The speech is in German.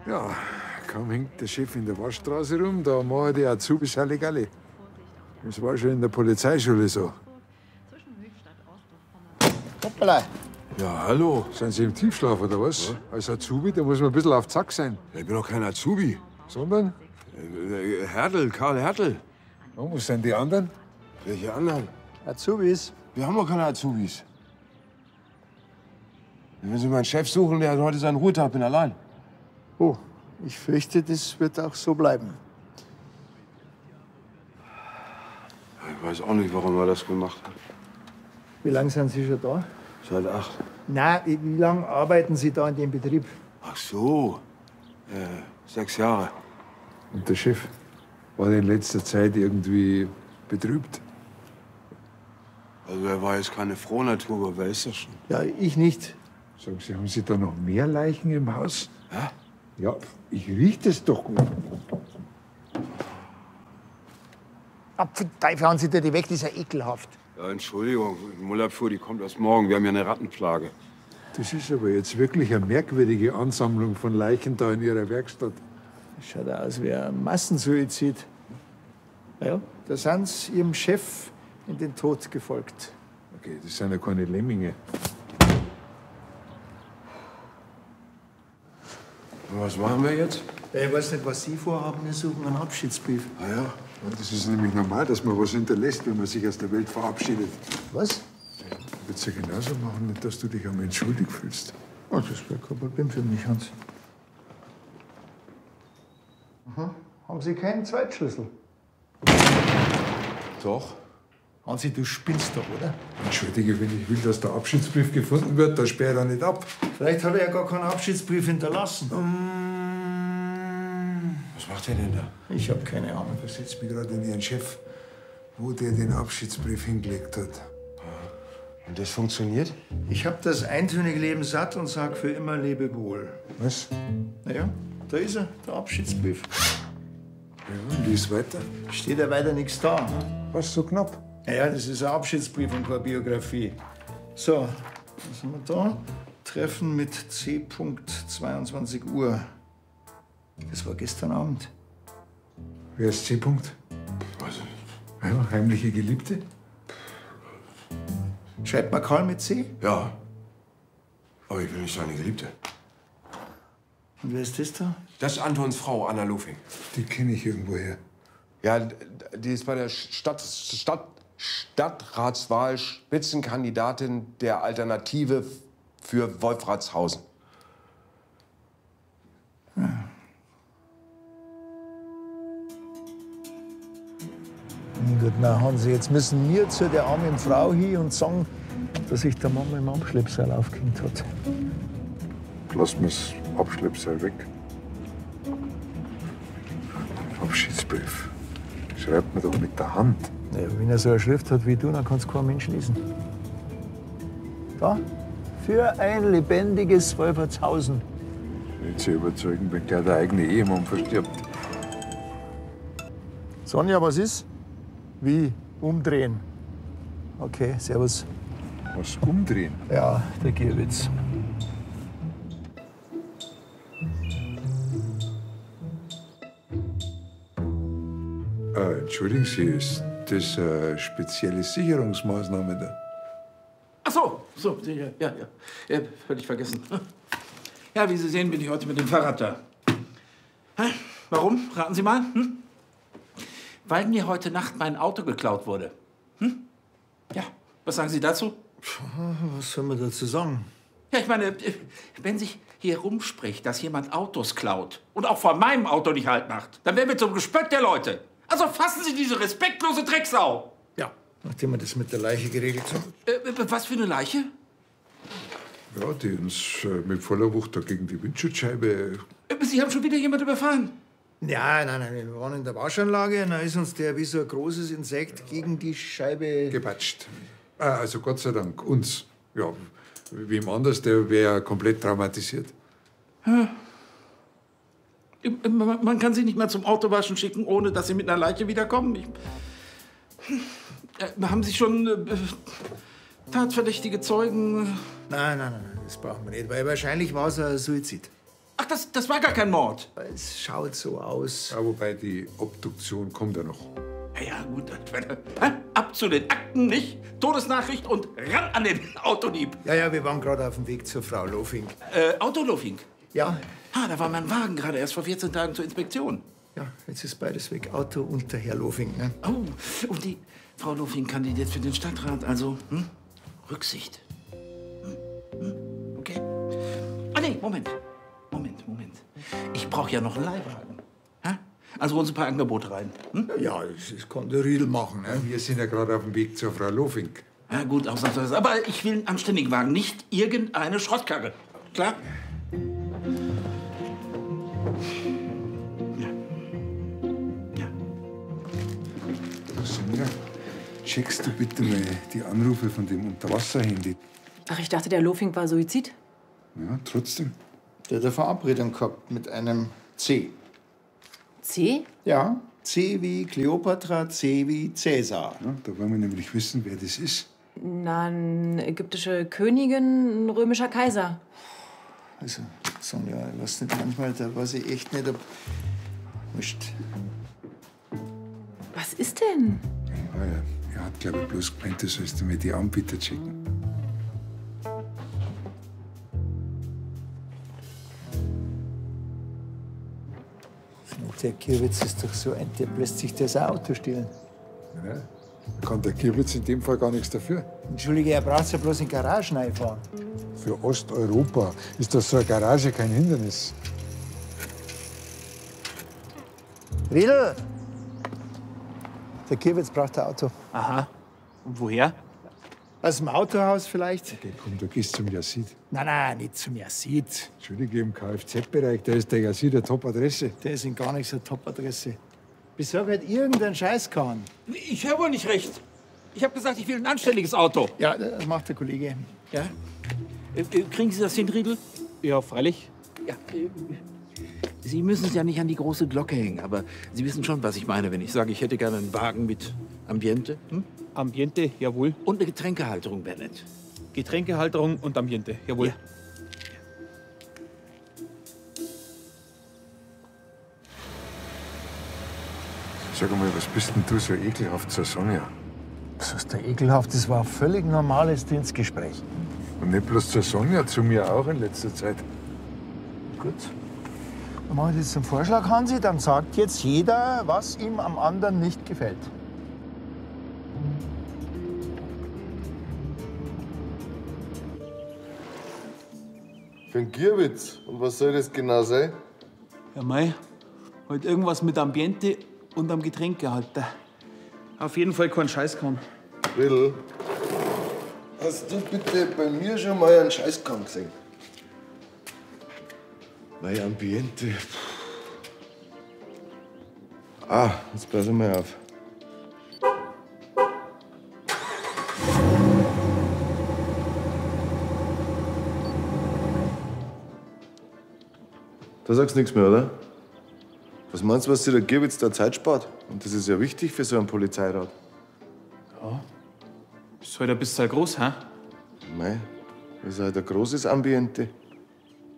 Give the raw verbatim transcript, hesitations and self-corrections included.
Ja, kaum hängt der Chef in der Waschstraße rum, da machen die Azubis Halligalli. Das war schon in der Polizeischule so. Hoppala. Ja, hallo. Sind Sie im Tiefschlaf oder was? Ja. Als Azubi, da muss man ein bisschen auf Zack sein. Ich bin doch kein Azubi. Sondern? Äh, Hertel, Karl Hertel. Oh, wo sind die anderen? Welche anderen? Azubis. Wir haben doch keine Azubis. Wenn Sie meinen Chef suchen, der hat heute seinen Ruhetag, bin allein. Oh, ich fürchte, das wird auch so bleiben. Ich weiß auch nicht, warum er das gemacht hat. Wie lange sind Sie schon da? Seit acht. Na, wie lange arbeiten Sie da in dem Betrieb? Ach so, äh, sechs Jahre. Und der Chef war in letzter Zeit irgendwie betrübt? Also er war jetzt keine Frohnatur, aber wer ist das schon? Ja, ich nicht. Sagen Sie, haben Sie da noch mehr Leichen im Haus? Hä? Ja, ich riech das doch gut. Apfelteufel, hauen Sie da die weg, das ist ja ekelhaft. Ja, Entschuldigung, Müllabfuhr, die kommt erst morgen. Wir haben ja eine Rattenplage. Das ist aber jetzt wirklich eine merkwürdige Ansammlung von Leichen da in Ihrer Werkstatt. Das schaut aus wie ein Massensuizid. Ja, da sind Sie Ihrem Chef in den Tod gefolgt. Okay, das sind ja keine Lemminge. Und was machen wir jetzt? Ich weiß nicht, was Sie vorhaben. Wir suchen einen Abschiedsbrief. Ah ja, Und das ist nämlich normal, dass man was hinterlässt, wenn man sich aus der Welt verabschiedet. Was? Ich würde es ja genauso machen, nicht, dass du dich einmal entschuldigt fühlst. Oh, das wäre kein Problem für mich, Hans. Mhm. Haben Sie keinen Zweitschlüssel? doch. Hansi, du spinnst doch, oder? Entschuldige, wenn ich will, dass der Abschiedsbrief gefunden wird, dann sperre ich da nicht ab. Vielleicht hat er ja gar keinen Abschiedsbrief hinterlassen. Was macht er denn da? Ich habe keine Ahnung. Ich versetze mich gerade in Ihren Chef, wo der den Abschiedsbrief hingelegt hat. Und das funktioniert? Ich habe das eintönige Leben satt und sag für immer Lebewohl. Was? Naja, da ist er, der Abschiedsbrief. Ja, und lies weiter. Steht ja weiter nichts da. Was, so knapp? Naja, das ist ein Abschiedsbrief und keine Biografie. So, was haben wir da? Treffen mit C. zweiundzwanzig Uhr. Das war gestern Abend. Wer ist C. -Punkt? Also, Ja, heimliche Geliebte? Schreibt man Karl mit C? ja. Aber ich will nicht seine Geliebte. Und wer ist das da? Das ist Antons Frau, Anna Lufing. Die kenne ich irgendwoher. Ja, die ist bei der Stadt, Stadt, Stadtratswahl Spitzenkandidatin der Alternative für Wolfratshausen. Hm. Gut, na Hansi, jetzt müssen wir zu der armen Frau hin und sagen, dass sich der Mann im Abschleppseil aufgehängt hat. Lass mir's Abschleppseil weg. Abschiedsbrief. Schreibt man doch mit der Hand. Ja, wenn er so eine Schrift hat wie du, dann kann es kein Mensch lesen. Da, für ein lebendiges Wolfertshausen. Nicht sehr überzeugend, wenn gleich der eigene Ehemann verstirbt. Sonja, was ist? Wie? Umdrehen. Okay, servus. Was umdrehen? Ja, der Gierwitz. Äh, entschuldigen Sie, ist das eine spezielle Sicherungsmaßnahme da? Ach so, so, ja, ja, ja. ja völlig vergessen. Ja, wie Sie sehen, bin ich heute mit dem Fahrrad da. Hä? Warum? Raten Sie mal. Hm? Weil mir heute Nacht mein Auto geklaut wurde. Hm? Ja, was sagen Sie dazu? Was soll man dazu sagen? Ja, ich meine, wenn sich hier rumspricht, dass jemand Autos klaut und auch vor meinem Auto nicht Halt macht, dann werden wir zum Gespött der Leute. Also fassen Sie diese respektlose Drecksau. Ja, nachdem wir das mit der Leiche geregelt haben. Äh, was für eine Leiche? Ja, die uns äh, mit voller Wucht da gegen die Windschutzscheibe. Äh, Sie haben schon wieder jemand überfahren. Ja, nein, nein, wir waren in der Waschanlage und da ist uns der wie so ein großes Insekt gegen die Scheibe Gepatscht. Ah, also Gott sei Dank, uns. Ja, wem anders, der wäre komplett traumatisiert. Ja. Man kann sie nicht mal zum Autowaschen schicken, ohne dass sie mit einer Leiche wiederkommen. Ich, äh, haben Sie schon äh, tatverdächtige Zeugen? Nein, nein, nein, das brauchen wir nicht, weil wahrscheinlich war es ein Suizid. Ach Ach, das, das war gar kein Mord. Es schaut so aus. Ja, wobei die Obduktion kommt ja noch. Ja, ja, gut. Hä? Ab zu den Akten, nicht? Todesnachricht und ran an den Autodieb. Ja, ja, wir waren gerade auf dem Weg zur Frau Lofink. Äh, Autolofing. Ja, Ah, da war mein Wagen gerade erst vor vierzehn Tagen zur Inspektion. ja, jetzt ist beides weg. Auto und der Herr Lofink, ne? Oh, und die Frau Lofing kandidiert für den Stadtrat, also hm? Rücksicht. Hm? Hm? Okay. Ah, nee, Moment. Moment, Moment. Ich brauche ja noch einen Leihwagen. Hä? Also holen Sie ein paar Angebote rein. Hm? Ja, das, das kann der Riedel machen, ne? Wir sind ja gerade auf dem Weg zur Frau Lofink. Ja, gut, ausnahmsweise. Aber ich will einen anständigen Wagen, nicht irgendeine Schrottkarre. Klar? Ja. Ja. Sonja, checkst du bitte mal die Anrufe von dem Unterwasserhandy? Ach, ich dachte, der Lofink war Suizid. Ja, trotzdem. Der hat eine Verabredung gehabt mit einem C. C? Ja, C wie Kleopatra, C wie Cäsar. Ja, da wollen wir nämlich wissen, wer das ist. Na, eine ägyptische Königin, ein römischer Kaiser. Also, Sonja, ich weiß nicht, manchmal, da weiß ich echt nicht, ob... Wurscht. Was ist denn? Ah, ja. Er hat, glaube ich, bloß gemeint, du sollst mal die Anbieter checken. Der Kirwitz ist doch so ein, der lässt sich das Auto stehlen. Ja, da kann der Kirwitz in dem Fall gar nichts dafür. Entschuldige, er braucht ja bloß in Garagen einfahren. Für Osteuropa ist das so eine Garage kein Hindernis. Riedel! Der Kirwitz braucht ein Auto. Aha. Und woher? Aus dem Autohaus vielleicht? Okay, komm, du gehst zum Yazid. Nein, nein, nicht zum Yazid. Entschuldige, im Kfz-Bereich, da ist der Yazid eine Top-Adresse. Der ist in gar nicht so eine Top-Adresse. Besorg halt irgendeinen Scheißkahn. Ich höre wohl nicht recht. Ich habe gesagt, ich will ein anständiges Auto. Ja, das macht der Kollege. Ja? Äh, äh, kriegen Sie das hin, Riedel? Ja, freilich. Ja. Äh, Sie müssen es ja nicht an die große Glocke hängen, aber Sie wissen schon, was ich meine, wenn ich sage, ich hätte gerne einen Wagen mit Ambiente. Hm? Ambiente, jawohl. Und eine Getränkehalterung wäre nett. Getränkehalterung und Ambiente, jawohl. Ja. Sag mal, was bist denn du so ekelhaft zur Sonja? Was ist der ekelhaft? Das war ein völlig normales Dienstgespräch. Und nicht bloß zur Sonja, zu mir auch in letzter Zeit. Gut. Dann mache ich jetzt einen Vorschlag, Hansi. Dann sagt jetzt jeder, was ihm am anderen nicht gefällt. Für einen Gierwitz. Und was soll das genau sein? Ja, mei. Halt irgendwas mit Ambiente und am Getränkehalter. Auf jeden Fall kein Scheißkahn. Riddle, hast du bitte bei mir schon mal einen Scheißkahn gesehen? Mein Ambiente. Ah, jetzt pass mal auf. Da sagst du nichts mehr, oder? Was meinst du, was sich der Gierwitz da Zeit spart? Und das ist ja wichtig für so einen Polizeirat. Ist halt ein bisschen groß, hä? Mei, das ist halt ein großes Ambiente.